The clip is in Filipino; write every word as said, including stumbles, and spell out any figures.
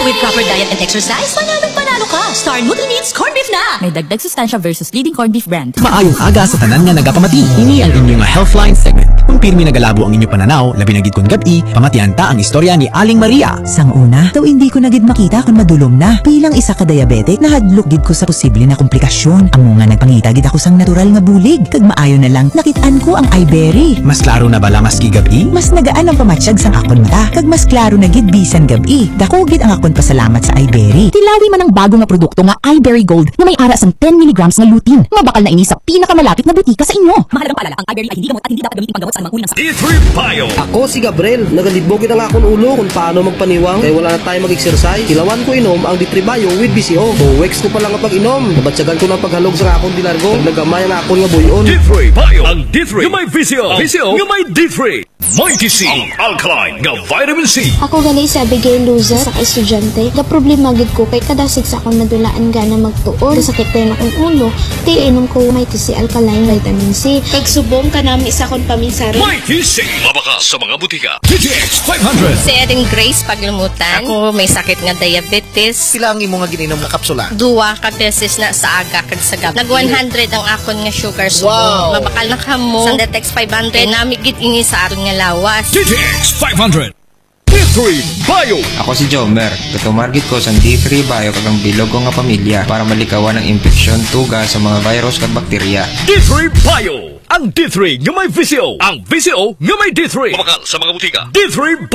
With proper diet and exercise, panalo panalo ka. Star Nutri-Meats Corn Beef na. May dagdag sustansya versus leading corned beef brand. Maayong aga sa tanan nga nagapamati. Ini ang inyong Healthline segment. Kung pirmi nagalabo ang inyong pananaw, labi na gid kun gabi, pamatian ta ang istorya ni Aling Maria. Sang una, daw hindi ko na gid makita kung madulom na. Bilang isa ka diabetic, nahadlok gid ko sa posible na komplikasyon. Amo nga nagpangita gid ako sang natural nga bulig. Kag maayo na lang, nakitaan ko ang iBerry. Mas klaro na bala maski gabi? Mas nagaan ang pamatsyag sang akon mata. Kag mas klaro na gid bisan gabi. Dako gid ang akon pasalamat sa iBerry. Tilawi man ang bago nga produkto nga iBerry Gold na may ara sang ten milligrams nga lutein. Mabakal na ini sa pinakamalapit na butika sa inyo. Mahalagang paalala, ang iBerry ay hindi gamot at hindi dapat gamitin panggamot sa anumang uri ng sakit. D three Bio. Ako si Gabriel, nagalibogin ang akong ulo kung paano magpaniwang kaya wala na tayo mag-exercise. Kilawan ko inom ang D three Bio with B C O. Buwex ko pa lang ang pag-inom. Nabatsagan ko ng paghalog sa akong dilargo. Naglagamay ang akong nga buyon. D three Bio. Ang D three nga may V C O. V C O nga may D three. Mighty C. Ang alkaline nga vitamin C. Ako gali si Abigail Luza sa estudyante. Ga problema gid ko kay kadasig sa akong nadulaan gana magtuon. Sakit din akong ulo. Di inom ko Mighty C alkaline vitamin C. Kag subong ka nami sa akong paminsari. Mighty C. Mabaka sa mga butika. G T X five hundred. Si Erin Grace Paglumutan. Ako may sakit nga diabetes. Sila ang imo nga ginom nga kapsula. Duwa ka beses na sa aga kag sa gabi. Nag one hundred ang akon nga sugar subong. Wow. Mabakal na kamo. Sa Detex five hundred. Nami gid ini sa aron nga lawas. G T X five hundred. D three Bio. Ako si Jomer. Katumargit ko sa D three Bio kag ang bilog ko nga pamilya para malikawan ang infeksyon, tuga sa mga virus kag bakterya. D three Bio. Ang D three nga may V C O. Ang V C O nga may D three. Mabakal sa mga butika. D three Bio.